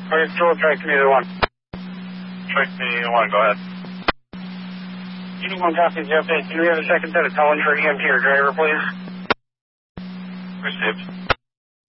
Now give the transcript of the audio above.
Okay, Control, track to me, either one. Track me one, go ahead. Anyone copies the update? Do we have a second set of calling for EMT or driver, please? Received.